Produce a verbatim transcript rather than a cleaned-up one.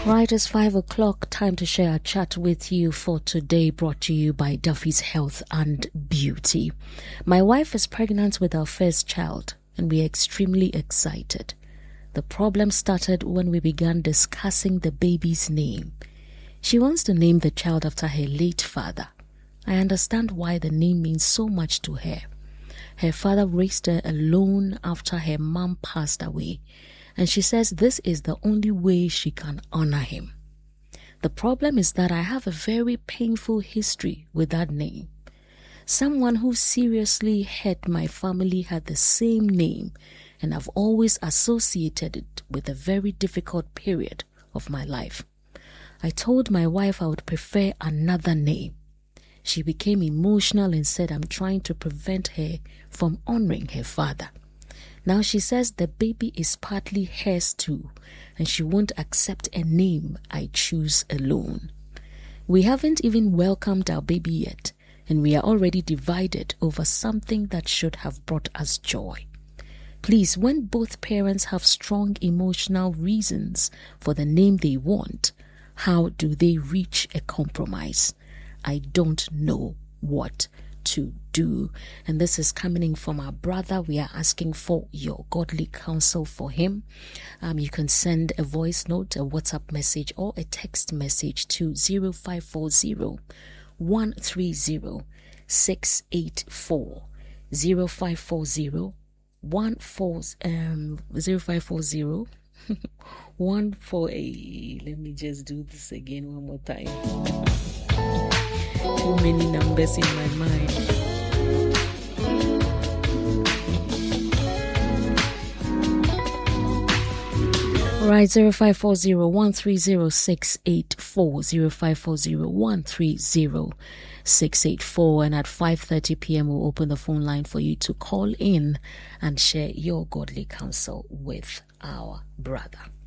Right, it's five o'clock. Time to share a chat with you for today, brought to you by Duffy's Health and Beauty. My wife is pregnant with our first child, and we are extremely excited. The problem started when we began discussing the baby's name. She wants to name the child after her late father. I understand why the name means so much to her. Her father raised her alone after her mom passed away, and she says this is the only way she can honor him. The problem is that I have a very painful history with that name. Someone who seriously hurt my family had the same name, and I've always associated it with a very difficult period of my life. I told my wife I would prefer another name. She became emotional and said I'm trying to prevent her from honoring her father. Now she says the baby is partly hers too, and she won't accept a name I choose alone. We haven't even welcomed our baby yet, and we are already divided over something that should have brought us joy. Please, when both parents have strong emotional reasons for the name they want, how do they reach a compromise? I don't know what to do. And this is coming in from our brother. We are asking for your godly counsel for him. Um, you can send a voice note, a WhatsApp message, or a text message to zero five four zero, one three zero, six eight four. zero five four zero, one four um zero five four zero, one four eight. Let me just do this again one more time. Too many numbers in my mind. Right, zero five four zero, one three zero, six eight four, zero five four zero, one three zero, six eight four, and at five thirty p.m. we'll open the phone line for you to call in and share your godly counsel with our brother.